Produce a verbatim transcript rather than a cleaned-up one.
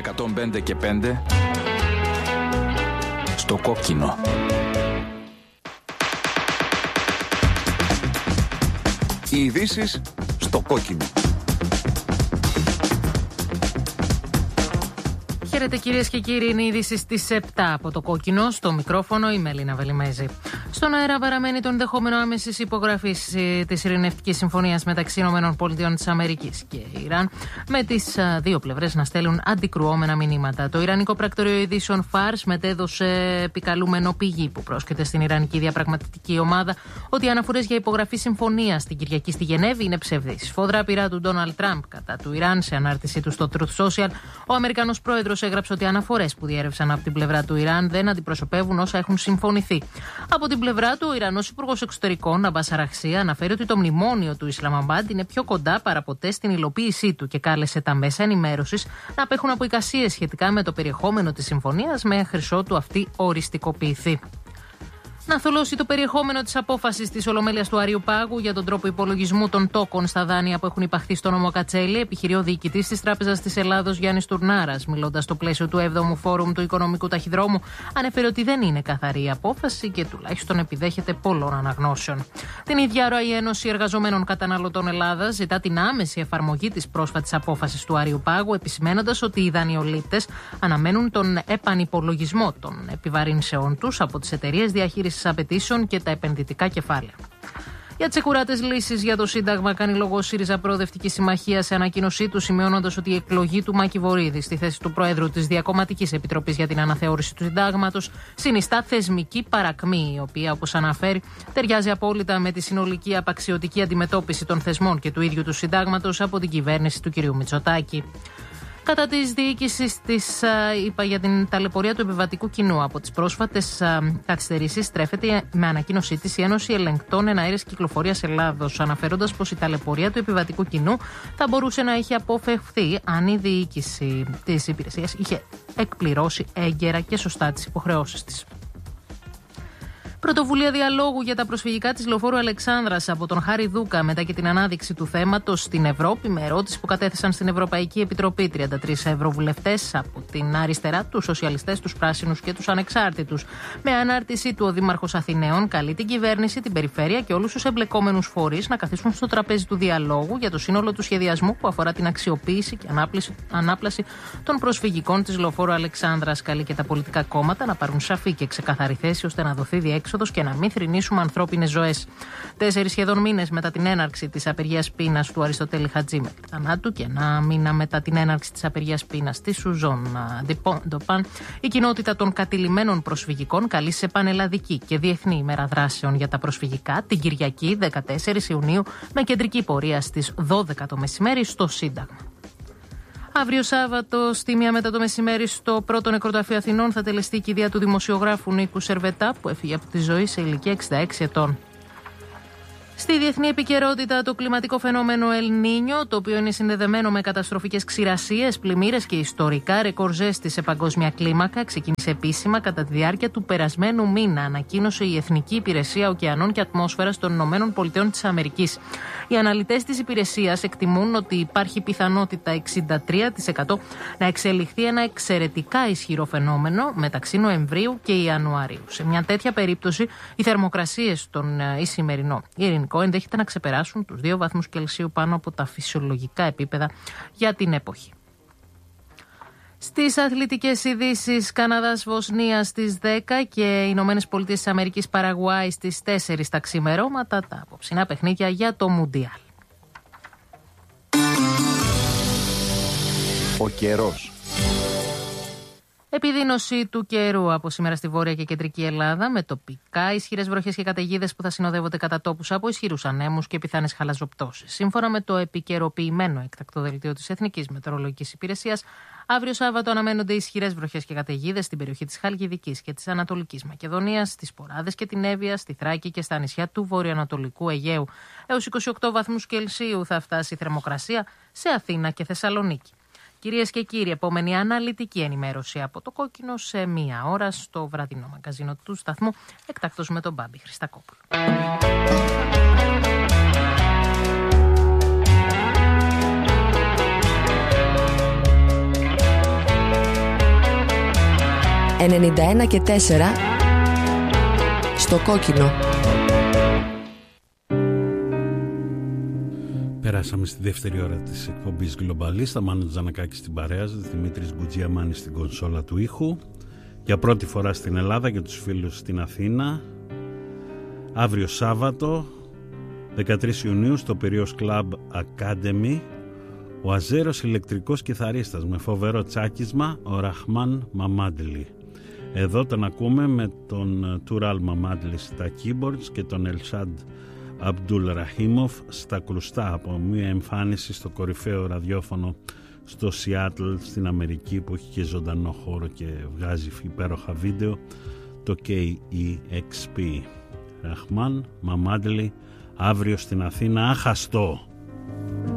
εκατόν πέντε και πέντε στο κόκκινο. Οι ειδήσεις στο κόκκινο. Χαίρετε κυρίες και κύριοι, είναι οι ειδήσεις στις επτά από το κόκκινο. Στο μικρόφωνο η Μελίνα Βελιμέζη. Στον αέρα παραμένει το ενδεχόμενο άμεσης υπογραφής της ειρηνευτικής συμφωνίας μεταξύ ΗΠΑ και Ιράν, με τις δύο πλευρές να στέλνουν αντικρουόμενα μηνύματα. Το Ιρανικό Πρακτορείο Ειδήσεων Φάρς μετέδωσε επικαλούμενο πηγή που πρόσκειται στην Ιρανική διαπραγματευτική ομάδα ότι οι αναφορές για υπογραφή συμφωνίας την Κυριακή στη Γενέβη είναι ψευδείς. Σφόδρα πειρά του Ντόναλντ Τραμπ κατά του Ιράν. Σε ανάρτησή του στο Truth Social, ο Αμερικανός πρόεδρος έγραψε ότι οι αναφορές που διέρευσαν από την πλευρά του Ιράν δεν αντιπροσωπεύουν όσα έχουν συμφωνηθεί. Από την πλευρά του, ο Ιρανός Υπουργός Εξωτερικών, Αμπάς Αραχσί, αναφέρει ότι το μνημόνιο του Ισλαμαμπάντ είναι πιο κοντά παραποτέ στην υλοποίησή του και κάλεσε τα μέσα ενημέρωσης να απέχουν από εικασίες σχετικά με το περιεχόμενο της συμφωνίας μέχρι ότου αυτή οριστικοποιηθεί. Να θολώσει το περιεχόμενο της απόφασης της Ολομέλειας του Αριού Πάγου για τον τρόπο υπολογισμού των τόκων στα δάνεια που έχουν υπαχθεί στο νόμο Κατσέλη, επιχειρεί ο διοικητής της Τράπεζας της Ελλάδος Γιάννης Τουρνάρας, μιλώντας στο πλαίσιο του έβδομου Φόρουμ του Οικονομικού Ταχυδρόμου, ανέφερε ότι δεν είναι καθαρή η απόφαση και τουλάχιστον επιδέχεται πολλών αναγνώσεων. Την ίδια ώρα, η Ένωση Εργαζομένων Καταναλωτών Ελλάδας ζητά την άμεση εφαρμογή της πρόσφατης απόφασης του Αριού Πάγου, επισημένοντας ότι οι δανειολήπτες αναμένουν τον επανυπολογισμό των επιβαρύνσεών τους από τις εταιρείες διαχείρισης απαιτήσεων και τα επενδυτικά κεφάλαια. Για τσεκουράτες λύσεις για το Σύνταγμα κάνει λόγο ο ΣΥΡΙΖΑ Προοδευτική Συμμαχία σε ανακοίνωσή του, σημειώνοντας ότι η εκλογή του Μάκη Βορίδη στη θέση του Προέδρου της Διακομματικής Επιτροπής για την Αναθεώρηση του Συντάγματος συνιστά θεσμική παρακμή, η οποία, όπως αναφέρει, ταιριάζει απόλυτα με τη συνολική απαξιωτική αντιμετώπιση των θεσμών και του ίδιου του Συντάγματος από την κυβέρνηση του κ. Μητσοτάκη. Κατά της διοίκησης της ΕΠΑ για την ταλαιπωρία του επιβατικού κοινού από τις πρόσφατες καθυστερήσεις, στρέφεται με ανακοίνωσή της η Ένωση Ελεγκτών Εναέρειας Κυκλοφορίας Ελλάδος, αναφέροντας πως η ταλαιπωρία του επιβατικού κοινού θα μπορούσε να είχε αποφευχθεί αν η διοίκηση της υπηρεσίας είχε εκπληρώσει έγκαιρα και σωστά τις υποχρεώσεις της. Πρωτοβουλία διαλόγου για τα προσφυγικά της Λεωφόρου Αλεξάνδρας από τον Χάρη Δούκα μετά και την ανάδειξη του θέματος στην Ευρώπη, με ερώτηση που κατέθεσαν στην Ευρωπαϊκή Επιτροπή τριάντα τρεις ευρωβουλευτές από την αριστερά, τους σοσιαλιστές, τους πράσινους και τους ανεξάρτητους. Με ανάρτησή του, ο Δήμαρχος Αθηναίων καλεί την κυβέρνηση, την περιφέρεια και όλους τους εμπλεκόμενους φορείς να καθίσουν στο τραπέζι του διαλόγου για το σύνολο του σχεδιασμού που αφορά την αξιοποίηση και ανάπλαση των προσφυγικών της Λεωφόρου Αλεξάνδρας. Καλεί και τα πολιτικά κόμματα να πάρουν σαφή και ξεκαθαρή θέση ώστε να δοθεί διέξοδος και να μην θρηνήσουμε ανθρώπινες ζωές. Τέσσερις σχεδόν μήνες μετά την έναρξη της απεργίας πείνας του Αριστοτέλη Χατζή με θανάτου και ένα μήνα μετά την έναρξη της απεργίας πείνας της Σουζόν Ντοπάν, η κοινότητα των κατηλημένων προσφυγικών καλεί σε πανελλαδική και διεθνή ημέρα δράσεων για τα προσφυγικά την Κυριακή δεκατέσσερις Ιουνίου με κεντρική πορεία στις δώδεκα το μεσημέρι στο Σύνταγμα. Αύριο Σάββατο, στη μία μετά το μεσημέρι, στο πρώτο νεκροταφείο Αθηνών θα τελεστεί η κηδεία του δημοσιογράφου Νίκου Σερβετά, που έφυγε από τη ζωή σε ηλικία εξήντα έξι ετών. Στη διεθνή επικαιρότητα, το κλιματικό φαινόμενο Ελ Νίνιο, το οποίο είναι συνδεδεμένο με καταστροφικές ξηρασίες, πλημμύρες και ιστορικά ρεκόρ ζέστη σε παγκόσμια κλίμακα, ξεκίνησε επίσημα κατά τη διάρκεια του περασμένου μήνα, ανακοίνωσε η Εθνική Υπηρεσία Ωκεανών και Ατμόσφαιρας των Ηνωμένων Πολιτειών της Αμερικής. Οι αναλυτές της υπηρεσίας εκτιμούν ότι υπάρχει πιθανότητα εξήντα τρία τοις εκατό να εξελιχθεί ένα εξαιρετικά ισχυρό φαινόμενο μεταξύ Νοεμβρίου και Ιανουαρίου. Σε μια τέτοια περίπτωση, οι θερμοκρασίες στον Ισημερινό Ειρηνικό ενδέχεται να ξεπεράσουν τους δύο βαθμούς Κελσίου πάνω από τα φυσιολογικά επίπεδα για την εποχή. Στις αθλητικές ειδήσεις, Καναδάς-Βοσνία στις δέκα και Ηνωμένες Πολιτείες της Αμερικής Παραγουάη στις τέσσερις τα ξημερώματα, τα απόψινά παιχνίδια για το Μουντιάλ. Ο καιρός. Επιδείνωση του καιρού από σήμερα στη Βόρεια και Κεντρική Ελλάδα, με τοπικά ισχυρές βροχές και καταιγίδες που θα συνοδεύονται κατά τόπους από ισχυρούς ανέμους και πιθανές χαλαζοπτώσεις. Σύμφωνα με το επικαιροποιημένο έκτακτο δελτίο της Εθνικής Μετεωρολογικής Υπηρεσίας, αύριο Σάββατο αναμένονται ισχυρές βροχές και καταιγίδες στην περιοχή της Χαλκιδικής και της Ανατολικής Μακεδονίας, στις Ποράδες και την Εύβοια, στη Θράκη και στα νησιά του βορειοανατολικού Αιγαίου. Έως είκοσι οκτώ βαθμούς Κελσίου θα φτάσει η θερμοκρασία σε Αθήνα και Θεσσαλονίκη. Κυρίες και κύριοι, επόμενη αναλυτική ενημέρωση από το Κόκκινο σε μία ώρα στο βραδινό μαγκαζίνο του σταθμού, εκτάκτως με τον Μπάμπη Χριστακόπουλο. ενενήντα ένα και τέσσερα στο κόκκινο. Περάσαμε στη δεύτερη ώρα της εκπομπής Γκλομπαλίστα. Μάνος Τζανακάκης στην παρέα, Δημήτρης Γκουτζιαμάνης στην κονσόλα του ήχου. Για πρώτη φορά στην Ελλάδα και τους φίλους στην Αθήνα. Αύριο Σάββατο, δεκατρείς Ιουνίου, στο Πυραιός Club Academy, ο αζέρος ηλεκτρικός κιθαρίστας με φοβερό τσάκισμα, ο Ραχμάν Μαμάντλι. Εδώ τον ακούμε με τον Τουράλ Μαμάντλι στα keyboards και τον Ελσάντ Αμπτούλ Ραχίμοφ στα κρουστά, από μια εμφάνιση στο κορυφαίο ραδιόφωνο στο Σιάτλ στην Αμερική, που έχει και ζωντανό χώρο και βγάζει υπέροχα βίντεο, το κέι ι εξ πι. Ραχμάν Μαμάντλι, αύριο στην Αθήνα, αχαστό.